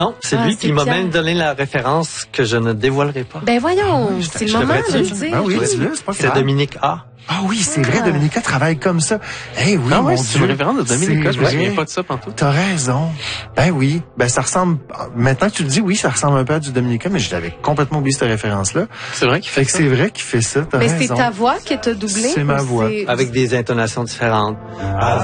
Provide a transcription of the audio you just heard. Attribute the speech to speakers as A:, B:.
A: Non, c'est lui qui m'a même donné la référence que je ne dévoilerai pas.
B: Ben voyons, c'est le moment de le dire.
C: Ben oui, dis-le, c'est pas grave.
A: C'est Dominique A.
C: Ah oui, c'est vrai, Dominica travaille comme ça. Eh oui,
D: Ah
C: mon
D: ouais,
C: Dieu.
D: c'est une référence de Dominica, je me
C: vrai.
D: souviens pas de ça pantoute.
C: T'as raison. Ben oui, ben ça ressemble, maintenant que tu le dis, oui, ça ressemble un peu à du Dominica, mais je l'avais complètement oublié cette référence-là.
D: C'est vrai qu'il
C: Fait
D: fait
C: que
D: ça.
C: c'est vrai qu'il fait ça, t'as
B: Mais
C: raison.
B: c'est ta voix qui t'a doublé?
C: C'est ma voix.
A: Avec des intonations différentes.